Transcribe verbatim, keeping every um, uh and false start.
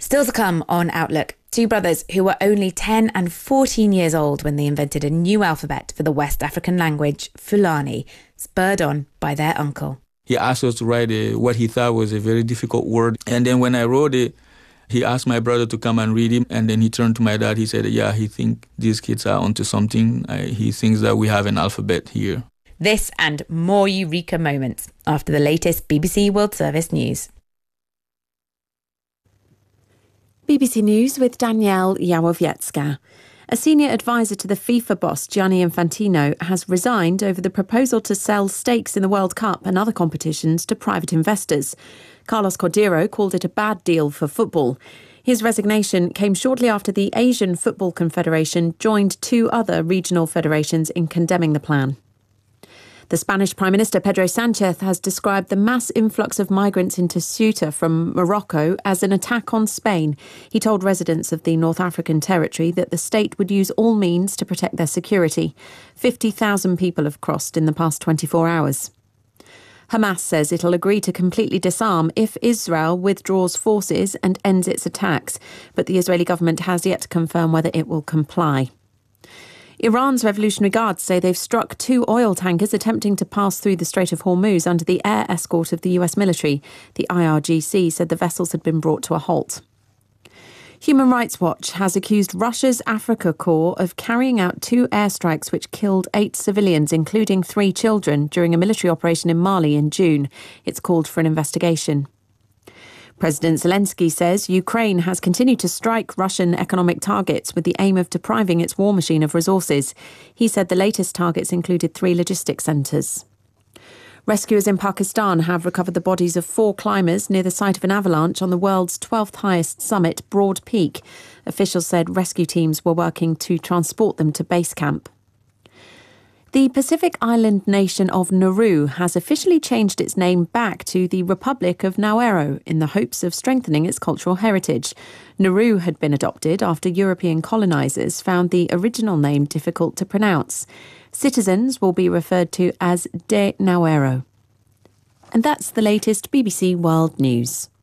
Still to come on Outlook, two brothers who were only ten and fourteen years old when they invented a new alphabet for the West African language, Fulani, spurred on by their uncle. He asked us to write a, what he thought was a very difficult word. And then when I wrote it, he asked my brother to come and read it. And then he turned to my dad. He said, yeah, he thinks these kids are onto something. I, he thinks that we have an alphabet here. This and more Eureka moments after the latest B B C World Service news. B B C News with Danielle Yawowiecka. A senior advisor to the FIFA boss, Gianni Infantino, has resigned over the proposal to sell stakes in the World Cup and other competitions to private investors. Carlos Cordeiro called it a bad deal for football. His resignation came shortly after the Asian Football Confederation joined two other regional federations in condemning the plan. The Spanish Prime Minister Pedro Sánchez has described the mass influx of migrants into Ceuta from Morocco as an attack on Spain. He told residents of the North African territory that the state would use all means to protect their security. fifty thousand people have crossed in the past twenty-four hours. Hamas says it'll agree to completely disarm if Israel withdraws forces and ends its attacks, but the Israeli government has yet to confirm whether it will comply. Iran's Revolutionary Guards say they've struck two oil tankers attempting to pass through the Strait of Hormuz under the air escort of the U S military. The I R G C said the vessels had been brought to a halt. Human Rights Watch has accused Russia's Africa Corps of carrying out two airstrikes which killed eight civilians, including three children, during a military operation in Mali in June. It's called for an investigation. President Zelensky says Ukraine has continued to strike Russian economic targets with the aim of depriving its war machine of resources. He said the latest targets included three logistics centres. Rescuers in Pakistan have recovered the bodies of four climbers near the site of an avalanche on the world's twelfth highest summit, Broad Peak. Officials said rescue teams were working to transport them to base camp. The Pacific island nation of Nauru has officially changed its name back to the Republic of Nauru in the hopes of strengthening its cultural heritage. Nauru had been adopted after European colonisers found the original name difficult to pronounce. Citizens will be referred to as De Nauru. And that's the latest B B C World News.